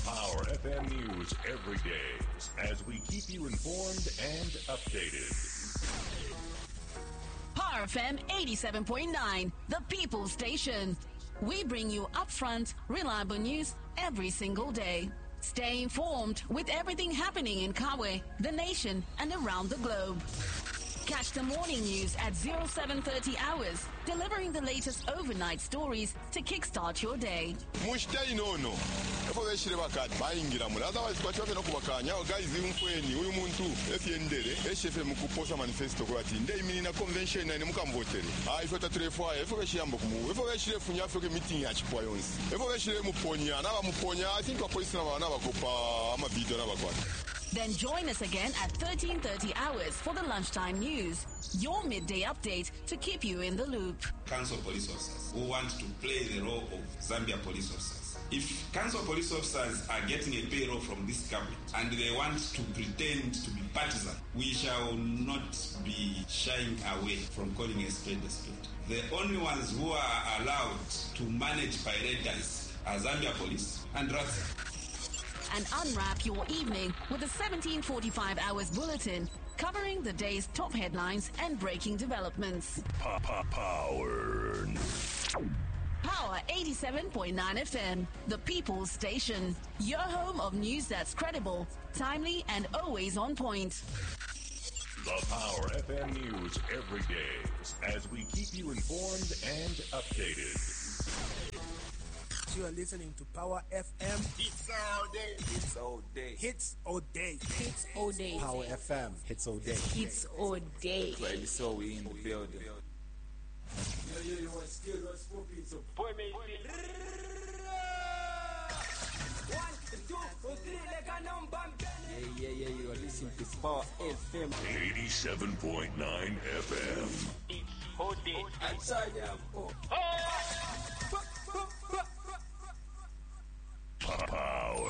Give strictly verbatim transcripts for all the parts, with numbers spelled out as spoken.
Power F M News every day as we keep you informed and updated. Power F M eighty-seven point nine, the People's Station. We bring you upfront, reliable news every single day. Stay informed with everything happening in Kawe, the nation, and around the globe. Catch the morning news at oh seven thirty hours, delivering the latest overnight stories to kickstart your day. Mushtai no no. Efo beshire bakati bayingira mu. Otherwise kwa chwafe no kubakanya guys umfweni uyu muntu efyendere eshefe mukuposa manifesto kwa ati ndey minina convention na mukamvotere. Ah ifo tatrefoa efo beshiyambo kumu. Efo beshire funya afike meeting ya chipwa yonsi. Efo beshire muponya na bamuponya I think kwa police na bana bakopa ama video na bakwata. Then join us again at thirteen thirty hours for the lunchtime news, your midday update to keep you in the loop. Council police officers who want to play the role of Zambia police officers. If council police officers are getting a payroll from this government and they want to pretend to be partisan, we shall not be shying away from calling a spade a spade. The only ones who are allowed to manage pirates are Zambia police and R A S A. And unwrap your evening with the seventeen forty-five hours bulletin covering the day's top headlines and breaking developments. Power. Power eighty-seven point nine F M, the People's Station. Your home of news that's credible, timely, and always on point. The Power F M News every day as we keep you informed and updated. You are listening to Power F M. Hits all day. Hits all day. Hits all day. Hits all day. Power F M. Hits all day. Hits all day. Right, so we in the building. Yeah, yeah, yeah. You are listening to Power F M. eighty-seven point nine F M. It's all day. Power.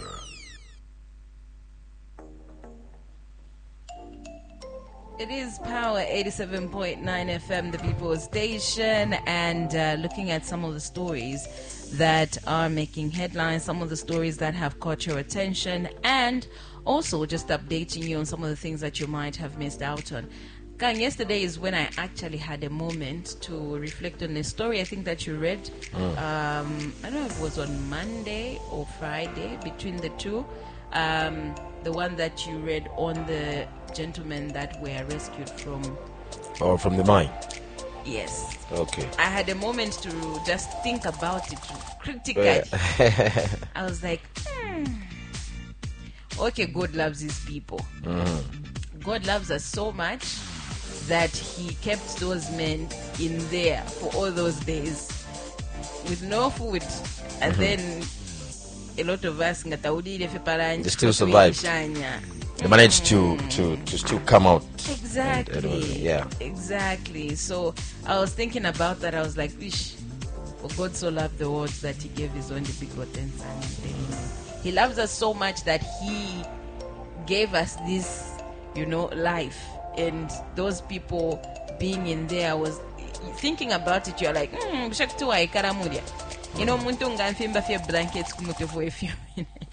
It is Power eighty-seven point nine F M, the People's Station, and uh, looking at some of the stories that are making headlines, some of the stories that have caught your attention, and also just updating you on some of the things that you might have missed out on. Gang, yesterday is when I actually had a moment to reflect on a story I think that you read. Mm. Um, I don't know if it was on Monday or Friday, between the two. Um, the one that you read on the gentlemen that were rescued from... Or from the mine? Yes. Okay. I had a moment to just think about it critically. Uh, I was like, hmm. Okay, God loves his people. Mm. God loves us so much that he kept those men in there for all those days with no food, and mm-hmm. then a lot of us they still survived. They managed to, to, to still come out. Exactly. And, and, yeah. Exactly. So I was thinking about that. I was like, wish for God so loved the world that he gave his only begotten son. He loves us so much that he gave us this, you know, life. And those people being in there, was thinking about it, you're like, hmm, you know, muntu ngamfimba fye blankets kumuto for a few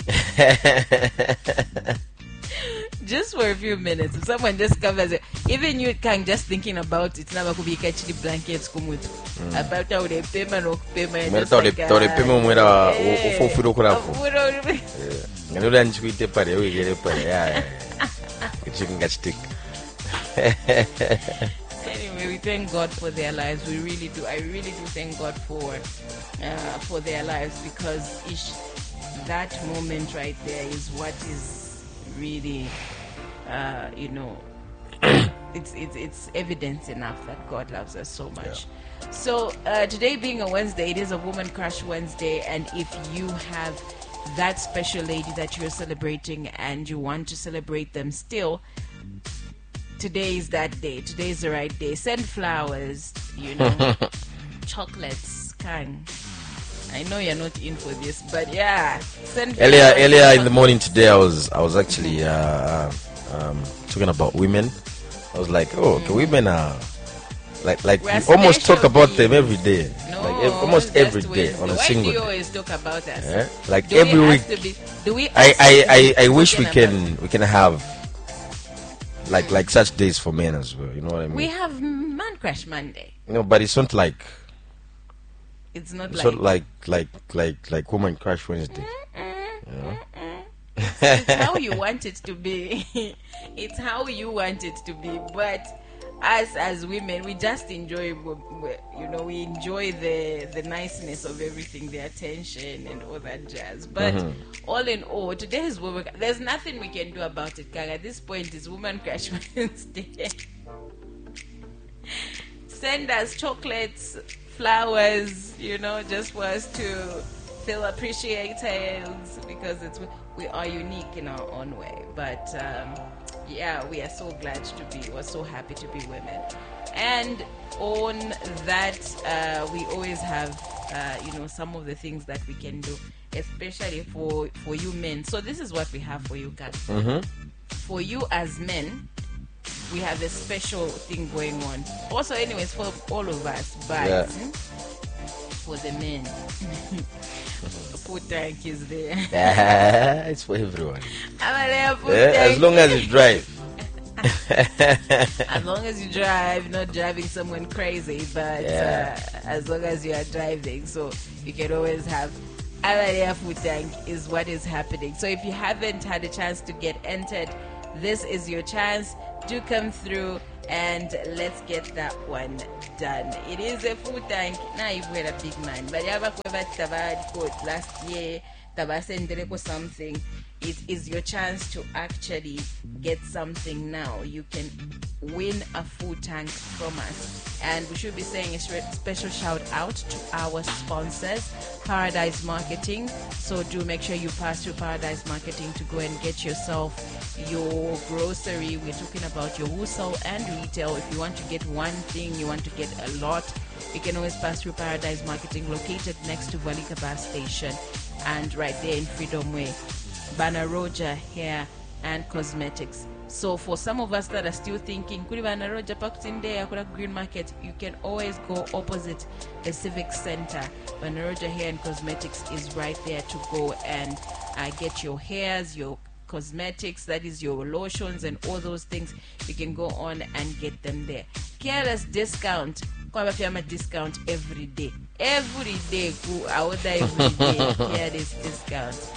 minutes. Just for a few minutes. If someone just covers it, even you can just thinking about it, never could be catching blankets kumuto. About how they pay man or pay man. Merta le tore pemo mwera ofofiro kurafo. Ngalo nchwite pare we gere pare ya. Kichunga stick. Anyway, we thank God for their lives. We really do. I really do thank God for uh, for their lives, because ish, that moment right there is what is really, uh, you know, it's it's it's evidence enough that God loves us so much. Yeah. So uh, today being a Wednesday, it is a Woman Crush Wednesday, and if you have that special lady that you're celebrating and you want to celebrate them still, today is that day. Today is the right day. Send flowers, you know, chocolates, can. I know you're not in for this, but yeah, send earlier earlier in the morning today, I was I was actually uh, um, talking about women. I was like, oh, okay, women are like like we almost talk about them every day. No, like ev- almost just every day Wednesday. on a Why single do you day. always talk about us? Yeah? Like Do every we week. have to be, do we I, ask I, to I, be I wish we spoken about? can we can have like like such days for men as well. You know what I mean? We have Man Crush Monday. No, but it's not like It's not it's like, not like like like like Woman Crush Wednesday. You know? it's how you want it to be. It's how you want it to be. But us as women, we just enjoy, you know, we enjoy the the niceness of everything, the attention and all that jazz. But Mhm. all in all, today is woman. There's nothing we can do about it, Kang. At this point, it's Woman Crush Wednesday. Send us chocolates, flowers, you know, just for us to feel appreciated, because it's we are unique in our own way. But um, yeah, we are so glad to be, we're so happy to be women. And on that, uh, we always have, uh, you know, some of the things that we can do, especially for, for you men. So this is what we have for you guys. Mhm. For you as men, we have a special thing going on. Also, anyways, for all of us, but Yeah. hmm, for the men, food tank is there. Ah, it's for everyone. I'm there, food Yeah, as tank. long as you drive. As long as you drive, not driving someone crazy, but Yeah. uh, as long as you are driving, so you can always have. Alaria Food Tank is what is happening. So if you haven't had a chance to get entered, this is your chance. Do come through and let's get that one done. It is a food tank. Now you've got a big man, but you have a last year, Tabasendereko something. It is your chance to actually get something now. You can win a food tank from us. And we should be saying a special shout out to our sponsors, Paradise Marketing. So do make sure you pass through Paradise Marketing to go and get yourself your grocery. We're talking about your wholesale and retail. If you want to get one thing, you want to get a lot, you can always pass through Paradise Marketing, located next to Valika Bus Station and right there in Freedom Way. Bana Roja Hair and Cosmetics. So for some of us that are still thinking, Kuri Bana Roja parked in there, Kura Green Market, you can always go opposite the Civic Center. Bana Roja Hair and Cosmetics is right there to go and uh, get your hairs, your cosmetics, that is your lotions and all those things. You can go on and get them there. Careless discount. Kwaba discount every day. Every day, go out every day. Careless discount.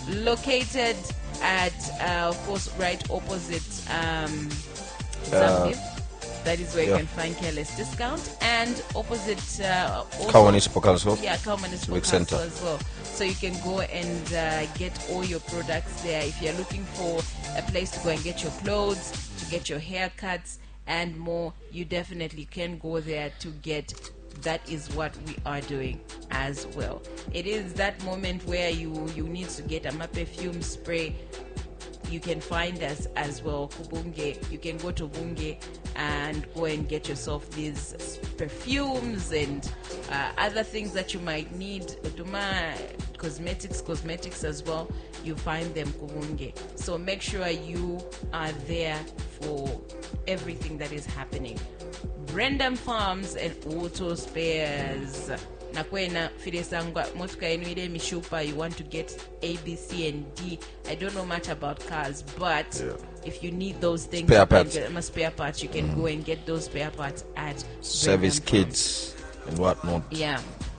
Located at, uh, of course, right opposite um, Zambia. Uh, that is where yeah. you can find Careless Discount. And opposite uh, Kawa Municipal Council. Yeah, Kawa Municipal Council as well. So you can go and uh, get all your products there. If you're looking for a place to go and get your clothes, to get your haircuts and more, you definitely can go there to get. That is what we are doing as well. It is that moment where you you need to get a perfume spray. You can find us as well. Kubunge. You can go to Bunge and go and get yourself these perfumes and uh, other things that you might need. Utuma cosmetics, cosmetics as well. You find them Kubunge. So make sure you are there for everything that is happening. Brandon Farms and Auto Spares. Nakwena Fidesangwa Motuka Enuide Mishupa, you want to get A, B, C, and D. I don't know much about cars, but yeah. if you need those things, spare parts, get, spare parts you can mm. go and get those spare parts at Service Kits and whatnot. Yeah.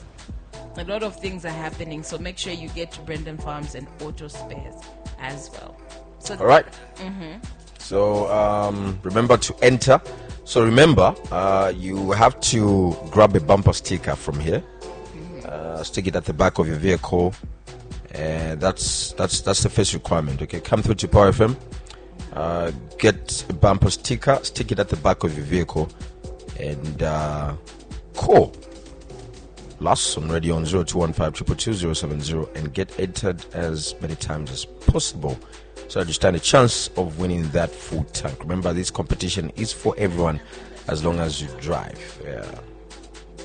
A lot of things are happening, so make sure you get to Brendan Farms and Auto Spares as well. So all right. Mm-hmm. So um, remember to enter. So remember, uh, you have to grab a bumper sticker from here, uh, stick it at the back of your vehicle, and that's that's that's the first requirement. Okay, come through to Power F M, uh, get a bumper sticker, stick it at the back of your vehicle, and uh, call Last on radio on zero two one five two two two zero seven zero and get entered as many times as possible, so that you stand a chance of winning that food tank. Remember, this competition is for everyone as long as you drive. Yeah.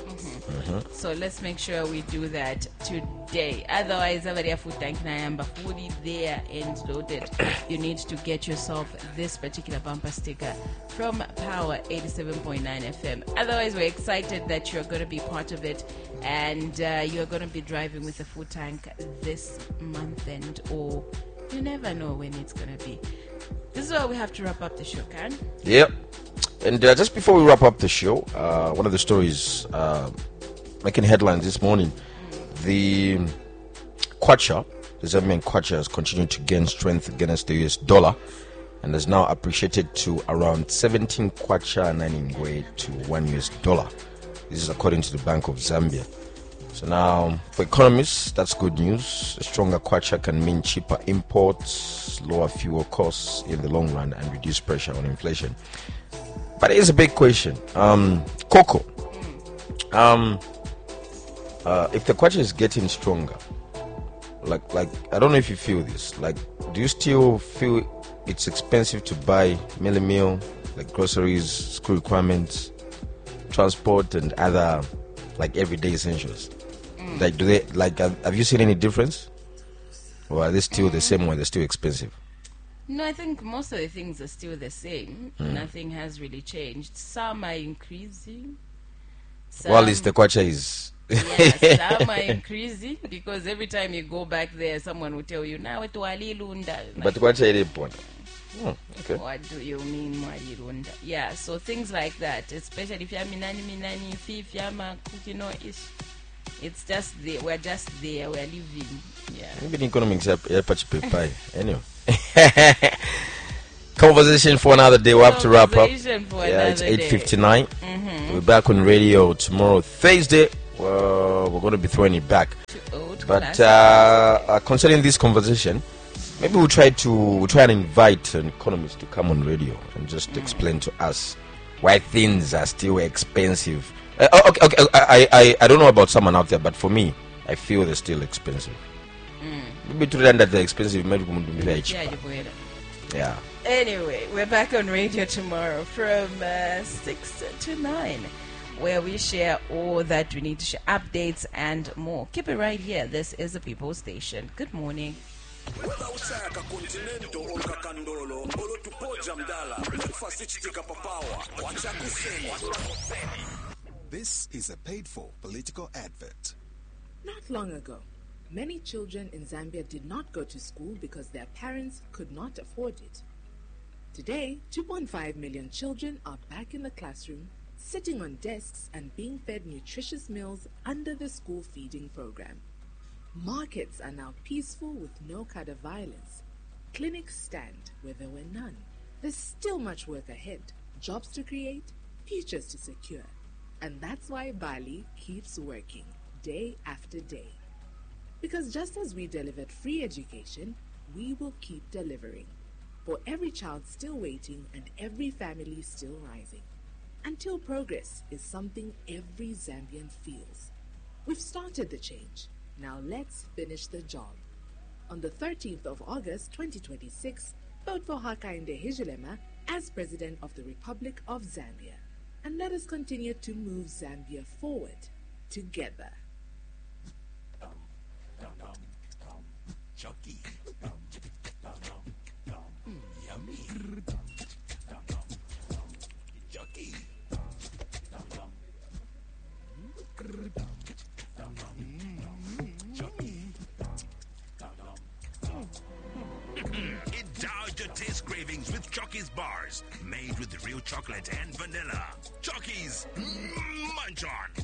Mhm. So let's make sure we do that today. Otherwise, already food tank number fully there and loaded. You need to get yourself this particular bumper sticker from Power eighty-seven point nine F M. Otherwise, we're excited that you're going to be part of it, and uh, you're going to be driving with a food tank this month end, or you never know when it's going to be. This is why we have to wrap up the show, Karen. Yep. And uh, just before we wrap up the show, uh, one of the stories uh, making headlines this morning, the kwacha, the Zambian kwacha, has continued to gain strength against the U S dollar and has now appreciated to around seventeen kwacha nine ingwe to one U S dollar. This is according to the Bank of Zambia. So now, for economists, that's good news. A stronger kwacha can mean cheaper imports, lower fuel costs in the long run, and reduce pressure on inflation. But it is a big question. Um, Coco, um, uh, if the kwacha is getting stronger, like, like I don't know if you feel this. Like, do you still feel it's expensive to buy mealie meal, like groceries, school requirements, transport, and other like everyday essentials? Mm. Like, do they like? Have, have you seen any difference, or are they still mm. the same way? They're still expensive. No, I think most of the things are still the same. Mm. Nothing has really changed. Some are increasing. Some, well, it's the kwacha is. Yeah, some are increasing because every time you go back there, someone will tell you, "Now it's walilunda." But kwacha is important. Oh, okay. What do you mean, walilunda? Yeah, so things like that, especially if you're minani minani, if you're cooking or ish. It's just there. We're just there. We're living. Yeah. Maybe economics are pie. Anyway. Conversation for another day. We'll have to wrap up. Yeah, it's eight fifty-nine. Mm-hmm. We're back on radio tomorrow, Thursday. Well, we're going to be throwing it back. But uh, uh, concerning this conversation, maybe we'll try to we'll try and invite an economist to come on radio and just mm. explain to us why things are still expensive. Uh, okay, okay, I, I, I don't know about someone out there, but for me, I feel they're still expensive. Mm. Maybe to learn that they're expensive, maybe very cheap. Yeah. Anyway, we're back on radio tomorrow from uh, six to nine, where we share all that we need to share, updates and more. Keep it right here. This is the People's Station. Good morning. This is a paid-for political advert. Not long ago, many children in Zambia did not go to school because their parents could not afford it. Today, two point five million children are back in the classroom, sitting on desks and being fed nutritious meals under the school feeding program. Markets are now peaceful with no kind of violence. Clinics stand where there were none. There's still much work ahead, jobs to create, futures to secure. And that's why Bali keeps working day after day. Because just as we delivered free education, we will keep delivering. For every child still waiting and every family still rising. Until progress is something every Zambian feels. We've started the change. Now let's finish the job. On the thirteenth of August twenty twenty-six, vote for Hakainde Hichilema as President of the Republic of Zambia. And let us continue to move Zambia forward together. Chucky. Yummy. Chucky. Indulge your taste cravings with Chucky's bars, made with real chocolate and vanilla. Chucky's, munch on.